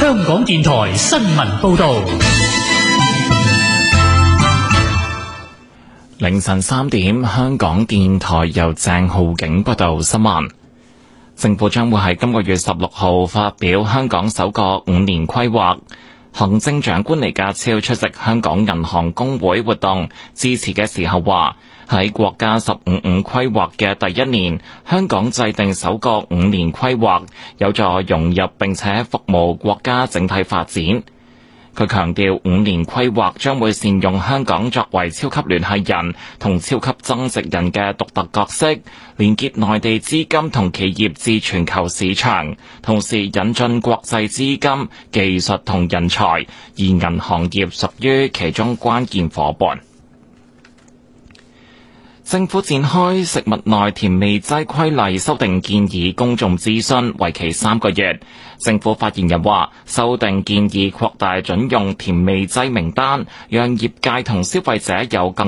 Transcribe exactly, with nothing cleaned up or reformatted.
香港電台新聞報道。 凌晨三點，香港電台由鄭浩景報道新聞。政府將會喺今個月十六號發表香港首個五年規劃。行政長官李家超出席香港銀行公會活動致辭嘅時候話，喺國家十五五規劃嘅第一年，香港制定首個五年規劃，有助融入並且服務國家整體發展。佢強調，五年規劃將會善用香港作為超級聯繫人同超級增值人嘅獨特角色，連結內地資金同企業至全球市場，同時引進國際資金、技術同人才，而銀行業屬於其中關鍵夥伴。政府展開食物內甜味劑規例修訂建議公眾諮詢，為期三個月。政府發言人話，修訂建議擴大準用甜味劑名單，讓業界同消費者有更